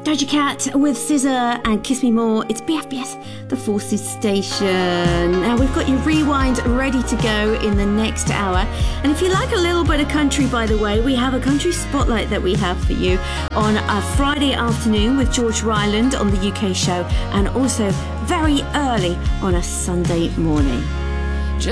Doja Cat with Scissor and Kiss Me More. It's BFBS, the Forces Station. Now we've got your rewind ready to go in the next hour. And if you like a little bit of country, by the way, we have a country spotlight that we have for you on a Friday afternoon with George Ryland on the UK show, and also very early on a Sunday morning.